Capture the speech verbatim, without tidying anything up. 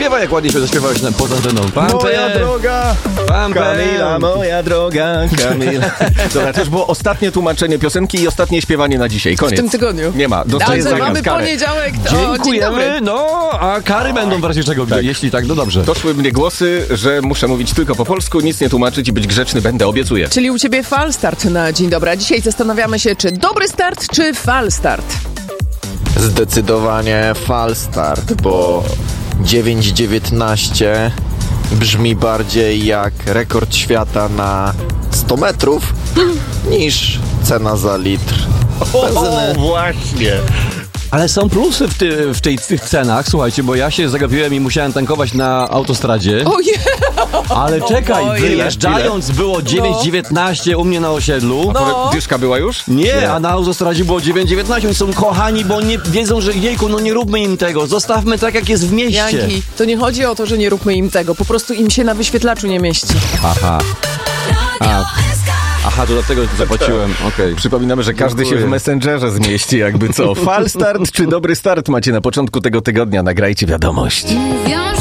zaśpiewaj, jak ładnie się zaśpiewałeś poza anteną. Moja droga Pam, pam. Kamila, moja droga Kamila. Dobra, to już było ostatnie tłumaczenie piosenki i ostatnie śpiewanie na dzisiaj. Koniec. W tym tygodniu. Nie ma. Dostaję Dobrze, mamy zakaz, karę. poniedziałek. To dzień Dziękujemy, dobry. no, a kary będą w razie czego, Tak. jeśli tak, no dobrze. Doszły mnie głosy, że muszę mówić tylko po polsku, nic nie tłumaczyć i być grzeczny będę, obiecuję. Czyli u ciebie fal start na dzień dobry. A dzisiaj zastanawiamy się, czy dobry start, czy fal start. Zdecydowanie fal start, bo dziewięć dziewiętnaście brzmi bardziej jak rekord świata na sto metrów niż cena za litr benzyny. właśnie. Ale są plusy w, ty, w, tej, w tych cenach, słuchajcie, bo ja się zagapiłem i musiałem tankować na autostradzie. Ojej! Ale czekaj, Oj. wyjeżdżając było dziewięć dziewiętnaście u mnie na osiedlu. No. Dyszka była już? Nie, a na autostradzie było dziewięć dziewiętnaście. Oni są kochani, bo nie wiedzą, że jejku, no nie róbmy im tego. Zostawmy tak, jak jest w mieście. Janki, to nie chodzi o to, że nie róbmy im tego. Po prostu im się na wyświetlaczu nie mieści. Aha. A. Aha, to dlatego zapłaciłem, okej. Przypominamy, że każdy Dziękuję. się w Messengerze zmieści, jakby co. Fal start czy dobry start macie na początku tego tygodnia? Nagrajcie wiadomość. Mówią,